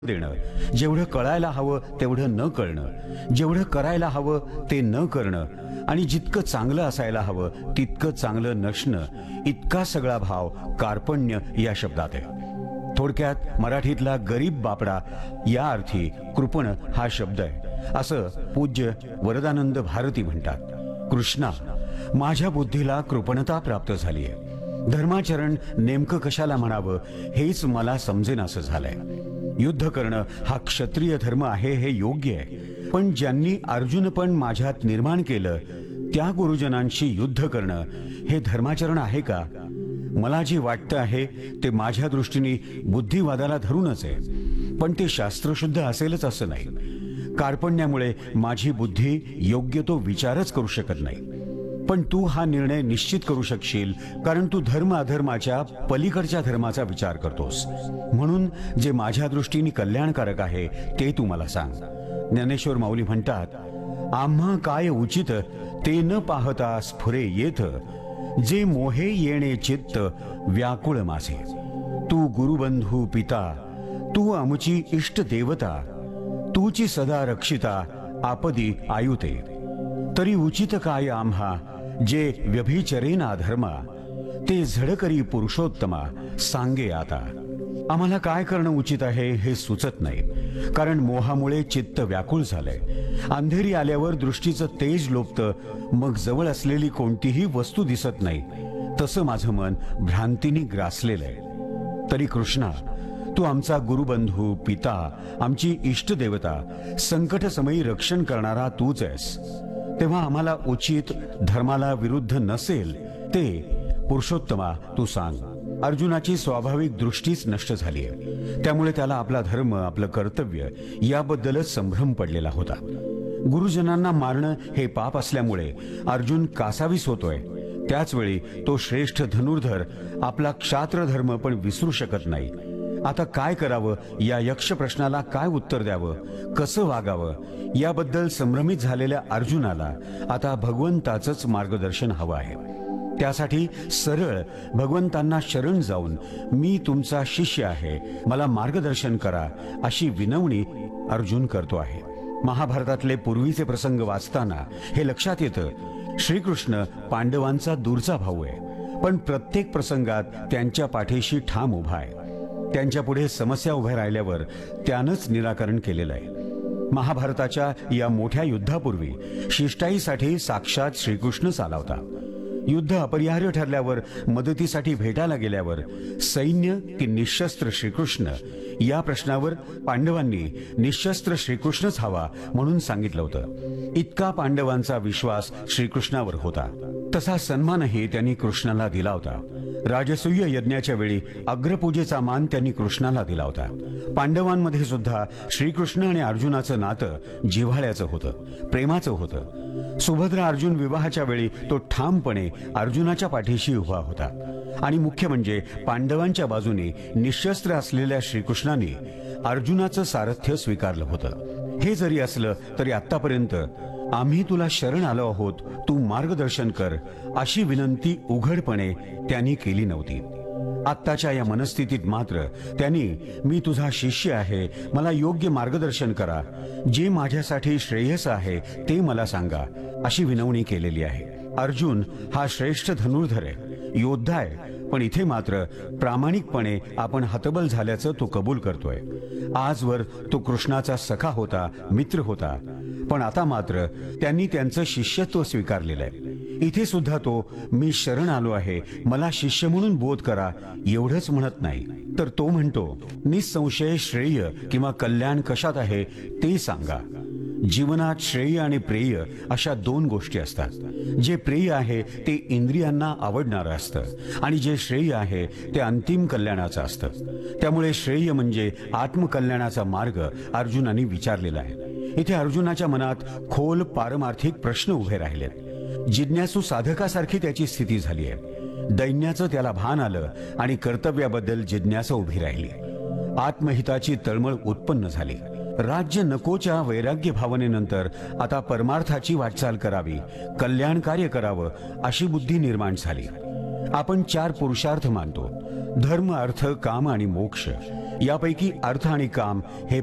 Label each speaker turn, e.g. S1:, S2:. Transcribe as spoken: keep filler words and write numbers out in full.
S1: देणं, जेवढं कळायला हवं तेवढं न कळणं, जेवढं करायला हवं ते न करणं आणि जितकं चांगलं असायला हवं तितकं चांगलं नसणं, इतका सगळा भाव कार्पण्य या शब्दात आहे. थोडक्यात मराठीतला गरीब बापडा या अर्थी कृपण हा शब्द आहे, असं पूज्य वरदानंद भारती म्हणतात. कृष्णा, माझ्या बुद्धीला कृपणता प्राप्त झाली आहे. धर्माचरण नेमकं कशाला म्हणावं हेच मला समजेनासं झालंय. युद्ध करणं हा क्षत्रिय धर्म आहे हे योग्य आहे, पण ज्यांनी अर्जुनपण माझ्यात निर्माण केलं त्या गुरुजनांशी युद्ध करणं हे धर्माचरण आहे का? मला जे वाटतं आहे ते माझ्या दृष्टीने बुद्धिवादाला धरूनच आहे, पण ते शास्त्रशुद्ध असेलच असं नाही. कार्पण्यामुळे माझी बुद्धी योग्य तो विचारच करू शकत नाही. पण तू हा निर्णय निश्चित करू शकशील, कारण तू धर्म अधर्माच्या पलीकडच्या धर्माचा विचार करतोस. म्हणून जे माझ्या दृष्टीने कल्याणकारक आहे ते तू मला सांग. ज्ञानेश्वर माऊली म्हणतात, आम्हा काय उचित ते न पाहता स्फुरे येथ, जे मोहे येणे चित्त व्याकुळ माझे. तू गुरुबंधू पिता, तू आमची इष्ट देवता, तूची सदा रक्षिता आपदी आयुते. तरी उचित काय आम्हा, जे व्यभिचरेना धर्मा, ते झडकरी पुरुषोत्तमा सांगे आता. आम्हाला काय करणं उचित आहे हे सुचत नाही, कारण मोहामुळे चित्त व्याकुळ झालंय. अंधेरी आल्यावर दृष्टीचं तेज लोपतं, मग जवळ असलेली कोणतीही वस्तू दिसत नाही. तसं माझं मन भ्रांतीने ग्रासलेलं आहे. तरी कृष्णा, तू आमचा गुरुबंधू पिता, आमची इष्टदेवता, संकटसमयी रक्षण करणारा तूच आहेस. तेव्हा आम्हाला उचित, धर्माला विरुद्ध नसेल ते पुरुषोत्तमा तू सांग. अर्जुनाची स्वाभाविक दृष्टीच नष्ट झाली आहे, त्यामुळे त्याला आपला धर्म, आपलं कर्तव्य याबद्दलच संभ्रम पडलेला होता. गुरुजनांना मारणं हे पाप असल्यामुळे अर्जुन कासावीस होतोय. त्याचवेळी तो श्रेष्ठ धनुर्धर आपला क्षात्र धर्म पण विसरू शकत नाही. आता काय करावं, या यक्ष प्रश्नाला काय उत्तर द्यावं, कसं वागावं, याबद्दल संभ्रमित झालेल्या अर्जुनाला आता भगवंताचंच मार्गदर्शन हवं आहे. त्यासाठी सरळ भगवंतांना शरण जाऊन, मी तुमचा शिष्य आहे, मला मार्गदर्शन करा, अशी विनवणी अर्जुन करतो आहे. महाभारतातले पूर्वीचे प्रसंग वाचताना हे लक्षात येतं, श्रीकृष्ण पांडवांचा दूरचा भाऊ आहे, पण प्रत्येक प्रसंगात त्यांच्या पाठीशी ठाम उभा आहे. त्यांच्या पुढे समस्या उभ्या राहिल्यावर त्यानंच निराकरण केलेलं आहे. महाभारताच्या या मोठ्या युद्धापूर्वी शिष्टाईसाठी साक्षात श्रीकृष्णच आला होता. युद्ध अपरिहार्य ठरल्यावर, मदतीसाठी भेटायला गेल्यावर सैन्य की निशस्त्र श्रीकृष्ण या प्रश्नावर पांडवांनी निशस्त्र श्रीकृष्णच हवा म्हणून सांगितलं होतं. इतका पांडवांचा विश्वास श्रीकृष्णावर होता. तसा सन्मानही त्यांनी कृष्णाला दिला होता. राजसूय यज्ञाच्या वेळी अग्रपूजेचा मान त्यांनी कृष्णाला दिला होता. पांडवांमध्ये सुद्धा श्रीकृष्ण आणि अर्जुनाचं नातं जिव्हाळ्याचं होतं, प्रेमाचं होतं. सुभद्रा अर्जुन विवाहाच्या वेळी तो ठामपणे अर्जुनाच्या पाठीशी उभा होता. आणि मुख्य म्हणजे पांडवांच्या बाजूने निशस्त्र असलेल्या श्रीकृष्णाने अर्जुनाचं सारथ्य स्वीकारलं होतं. हे जरी असलं तरी आतापर्यंत आम्ही तुला शरण आलो आहोत, तू मार्गदर्शन कर, अशी विनंती उघडपणे त्यांनी केली नव्हती. आत्ताच्या या मनस्थितीत मात्र त्यांनी, मी तुझा शिष्य आहे, मला योग्य मार्गदर्शन करा, जे माझ्यासाठी श्रेयस आहे ते मला सांगा, अशी विनवणी केलेली आहे. अर्जुन हा श्रेष्ठ धनुर्धर आहे, योद्धा आहे, पण इथे मात्र प्रामाणिकपणे आपण हतबल झाल्याचं तो कबूल करतोय. आजवर तो कृष्णाचा सखा होता, मित्र होता, पण आता मात्र त्यांनी त्यांचं शिष्यत्व स्वीकारलेलं आहे. इथे सुद्धा तो, मी शरण आलो आहे, मला शिष्य म्हणून बोध करा, एवढंच म्हणत नाही, तर तो म्हणतो, निसंशय श्रेय किंवा कल्याण कशात आहे ते सांगा. जीवनात श्रेय आणि प्रेय अशा दोन गोष्टी असतात. जे प्रेय आहे ते इंद्रियांना आवडणारं असतं आणि जे श्रेय आहे ते अंतिम कल्याणाचं असतं. त्यामुळे श्रेय म्हणजे आत्मकल्याणाचा मार्ग अर्जुनाने विचारलेला आहे. इथे अर्जुनाच्या मनात खोल पारमार्थिक प्रश्न उभे राहिलेत. जिज्ञासू साधकासारखी त्याची स्थिती झाली आहे. दैन्याचं त्याला भान आलं आणि कर्तव्याबद्दल जिज्ञासा उभी राहिली. आत्महिताची तळमळ उत्पन्न झाली. राज्य नकोच्या वैराग्य भावनेनंतर आता परमार्थाची वाटचाल करावी, कल्याण कार्य करावं, अशी बुद्धी निर्माण झाली. आपण चार पुरुषार्थ मानतो, धर्म, अर्थ, काम आणि मोक्ष. यापैकी अर्थ आणि काम हे